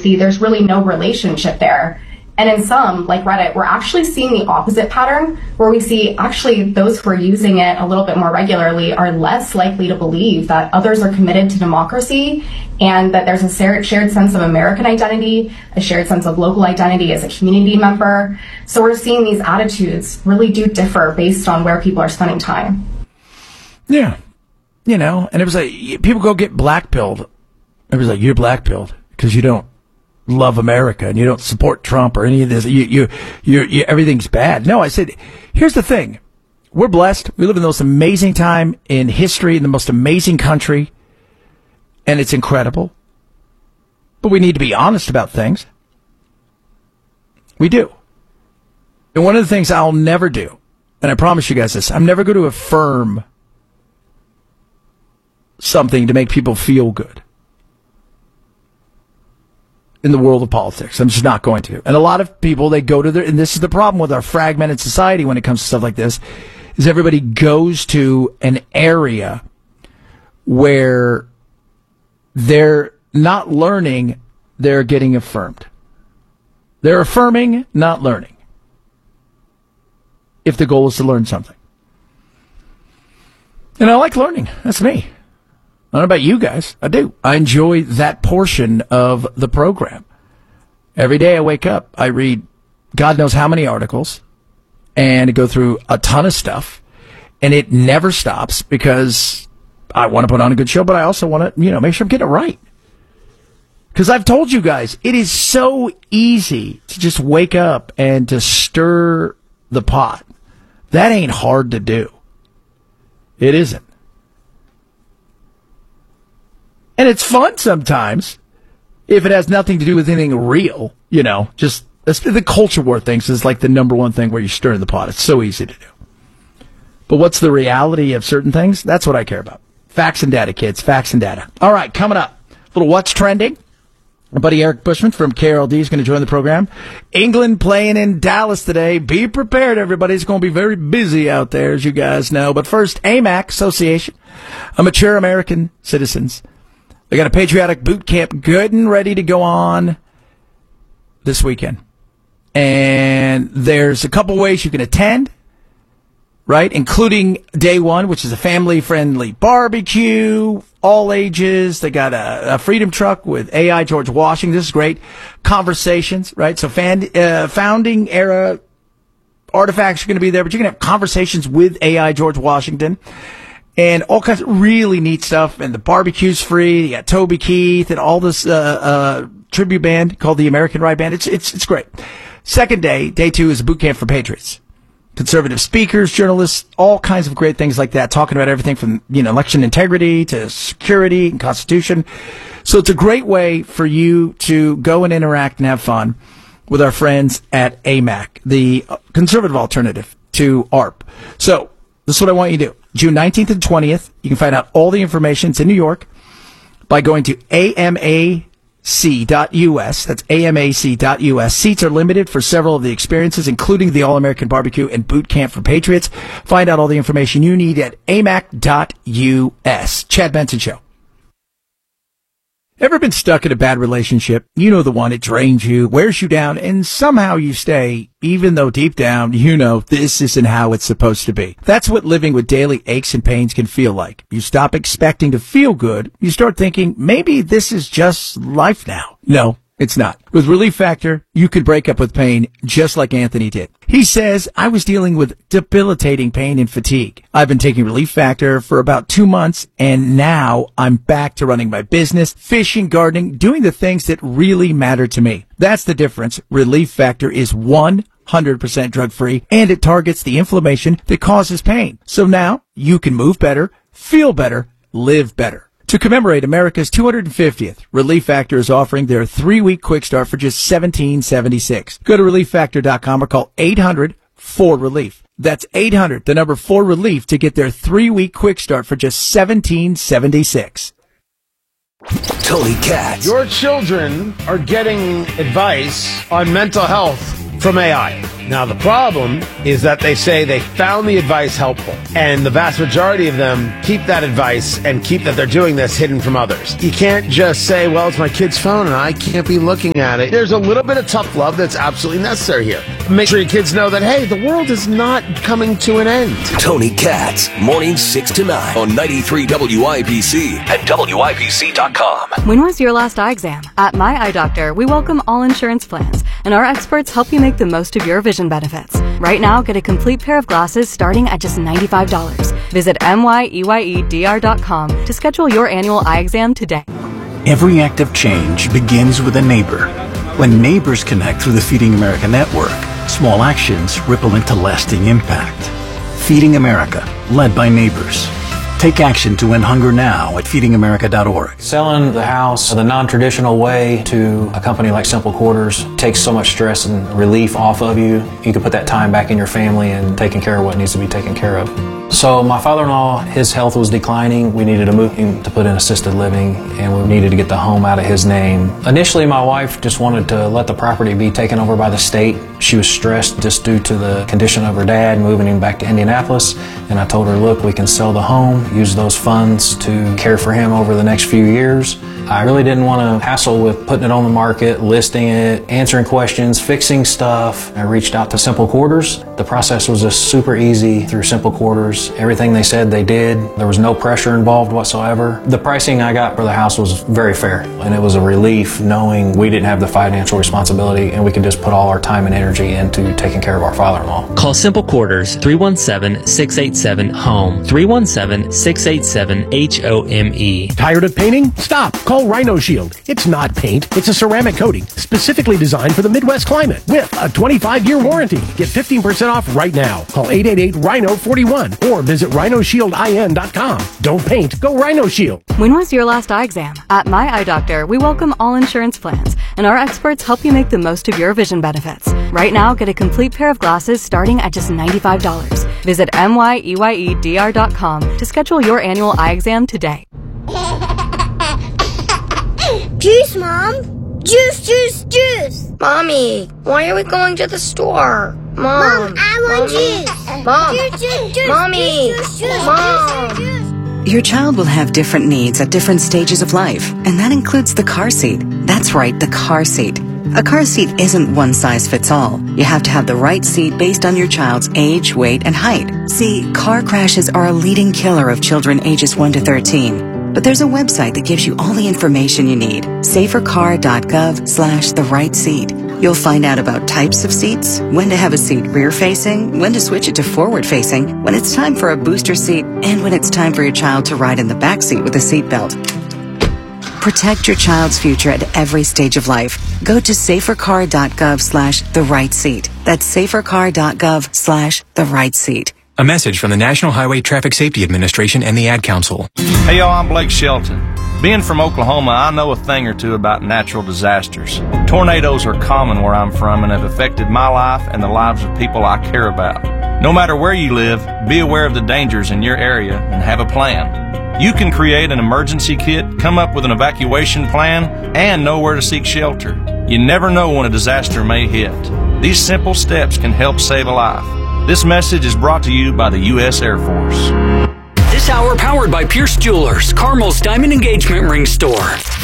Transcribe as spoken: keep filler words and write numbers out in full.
see there's really no relationship there. And in some, like Reddit, we're actually seeing the opposite pattern, where we see actually those who are using it a little bit more regularly are less likely to believe that others are committed to democracy and that there's a shared sense of American identity, a shared sense of local identity as a community member. So we're seeing these attitudes really do differ based on where people are spending time. Yeah. You know, and it was like, people go get black-pilled. It was like, you're black-pilled because you don't love America and you don't support Trump or any of this. You, you, you, you, everything's bad. No, I said, here's the thing. We're blessed. We live in the most amazing time in history, in the most amazing country, and it's incredible. But we need to be honest about things. We do. And one of the things I'll never do, and I promise you guys this, I'm never going to affirm something to make people feel good in the world of politics. I'm just not going to. And a lot of people, they go to their, and this is the problem with our fragmented society when it comes to stuff like this, is everybody goes to an area where they're not learning, they're getting affirmed. They're affirming, not learning. If the goal is to learn something. And I like learning. That's me. I don't know about you guys. I do. I enjoy that portion of the program. Every day I wake up, I read God knows how many articles and I go through a ton of stuff, and it never stops because I want to put on a good show, but I also want to, you know, make sure I'm getting it right. Because I've told you guys, it is so easy to just wake up and to stir the pot. That ain't hard to do. It isn't. And it's fun sometimes if it has nothing to do with anything real, you know, just the culture war things is like the number one thing where you stir in the pot. It's so easy to do. But what's the reality of certain things? That's what I care about. Facts and data, kids. Facts and data. All right, coming up, a little What's Trending. Our buddy Eric Bushman from K R L D is going to join the program. England playing in Dallas today. Be prepared, everybody. It's going to be very busy out there, as you guys know. But first, A M A C, Association of Mature American Citizens. They got a patriotic boot camp good and ready to go on this weekend. And there's a couple ways you can attend, right? Including day one, which is a family-friendly barbecue, all ages. They got a, a freedom truck with A I George Washington. This is great. Conversations, right? So fan, uh, founding era artifacts are going to be there, but you're going to have conversations with A I George Washington. And all kinds of really neat stuff. And the barbecue's free. You got Toby Keith and all this, uh, uh, tribute band called the American Rye Band. It's, it's, it's great. Second day, day two is a boot camp for patriots. Conservative speakers, journalists, all kinds of great things like that, talking about everything from, you know, election integrity to security and constitution. So it's a great way for you to go and interact and have fun with our friends at A M A C, the conservative alternative to A R P. So this is what I want you to do. June nineteenth and twentieth, you can find out all the information. It's in New York by going to A M A C dot U S. That's A M A C dot U S. Seats are limited for several of the experiences, including the All-American Barbecue and Boot Camp for Patriots. Find out all the information you need at A M A C dot U S. Chad Benson Show. Ever been stuck in a bad relationship? You know the one. It drains you, wears you down, and somehow you stay, even though deep down you know this isn't how it's supposed to be. That's what living with daily aches and pains can feel like. You stop expecting to feel good. You start thinking, maybe this is just life now. No, it's not. With Relief Factor, you could break up with pain just like Anthony did. He says, I was dealing with debilitating pain and fatigue. I've been taking Relief Factor for about two months, and now I'm back to running my business, fishing, gardening, doing the things that really matter to me. That's the difference. Relief Factor is one hundred percent drug-free, and it targets the inflammation that causes pain. So now you can move better, feel better, live better. To commemorate America's two hundred fiftieth, Relief Factor is offering their three-week quick start for just seventeen seventy-six. Go to relief factor dot com or call eight hundred four relief. That's eight hundred, the number four relief, to get their three-week quick start for just seventeen seventy-six. Tony Katz. Your children are getting advice on mental health from A I. Now, the problem is that they say they found the advice helpful, and the vast majority of them keep that advice and keep that they're doing this hidden from others. You can't just say, well, it's my kid's phone and I can't be looking at it. There's a little bit of tough love that's absolutely necessary here. Make sure your kids know that, hey, the world is not coming to an end. Tony Katz, mornings six to nine on ninety-three W I B C and W I B C dot com. When was your last eye exam? At My Eye Doctor, we welcome all insurance plans, and our experts help you make the most of your vision benefits. Right now, get a complete pair of glasses starting at just ninety-five dollars. Visit M Y E Y E D R dot com to schedule your annual eye exam today. Every act of change begins with a neighbor. When neighbors connect through the Feeding America network, small actions ripple into lasting impact. Feeding America, led by neighbors. Take action to end hunger now at feeding america dot org. Selling the house the non-traditional way to a company like Simple Quarters takes so much stress and relief off of you. You can put that time back in your family and taking care of what needs to be taken care of. So my father-in-law, his health was declining. We needed to move him to put in assisted living, and we needed to get the home out of his name. Initially, my wife just wanted to let the property be taken over by the state. She was stressed just due to the condition of her dad moving him back to Indianapolis, and I told her, look, we can sell the home, use those funds to care for him over the next few years. I really didn't want to hassle with putting it on the market, listing it, answering questions, fixing stuff. I reached out to Simple Quarters. The process was just super easy through Simple Quarters. Everything they said they did. There was no pressure involved whatsoever. The pricing I got for the house was very fair, and it was a relief knowing we didn't have the financial responsibility and we could just put all our time and energy into taking care of our father-in-law. Call Simple Quarters, three one seven, six eight seven, HOME, three one seven, six eight seven, H O M E. Tired of painting? Stop. Call Rhino Shield. It's not paint. It's a ceramic coating specifically designed for the Midwest climate with a twenty-five year warranty. Get fifteen percent off right now. Call eight eight eight, rhino four one or visit rhino shield I N dot com. Don't paint, go Rhino Shield. When was your last eye exam? At My Eye Doctor, we welcome all insurance plans, and our experts help you make the most of your vision benefits. Right now, get a complete pair of glasses starting at just ninety-five dollars. Visit M Y E Y E D R dot com to schedule your annual eye exam today. Juice, Mom! Juice, juice, juice! Mommy, why are we going to the store? Mom, Mom I want Mommy. Juice! Mom! Juice, juice, juice! Mommy! Juice, juice, Mom! Juice, juice, juice. Your child will have different needs at different stages of life, and that includes the car seat. That's right, the car seat. A car seat isn't one size fits all. You have to have the right seat based on your child's age, weight, and height. See, car crashes are a leading killer of children ages one to thirteen. But there's a website that gives you all the information you need. safer car dot gov slash the right seat. You'll find out about types of seats, when to have a seat rear-facing, when to switch it to forward-facing, when it's time for a booster seat, and when it's time for your child to ride in the back seat with a seatbelt. Protect your child's future at every stage of life. Go to safer car dot gov slash the right seat. That's safer car dot gov slash the right seat. A message from the National Highway Traffic Safety Administration and the Ad Council. Hey y'all, I'm Blake Shelton. Being from Oklahoma, I know a thing or two about natural disasters. Tornadoes are common where I'm from and have affected my life and the lives of people I care about. No matter where you live, be aware of the dangers in your area and have a plan. You can create an emergency kit, come up with an evacuation plan, and know where to seek shelter. You never know when a disaster may hit. These simple steps can help save a life. This message is brought to you by the U S Air Force. This hour powered by Pierce Jewelers, Carmel's Diamond Engagement Ring Store.